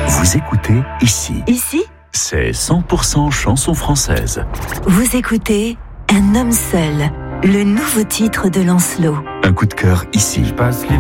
Vous écoutez ici. Ici, C'est 100% chanson française. vous écoutez Un homme seul, le nouveau titre de Lancelot. Un coup de cœur ici. Je passe les